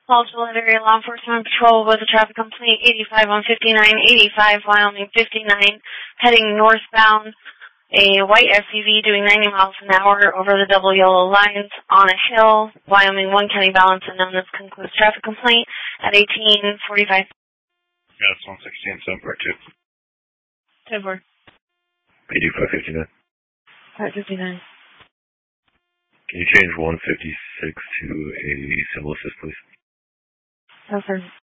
Falsville area law enforcement patrol with a traffic complaint 85 on 59, 85 Wyoming 59, heading northbound. A white SUV doing 90 miles an hour over the double yellow lines on a hill, Wyoming, 1 county balance, and known as concludes traffic complaint at 1845. Yes, 116, 7 part 2. 10-4. 8559. Part 59. Can you change 156 to a civil assist, please? Okay.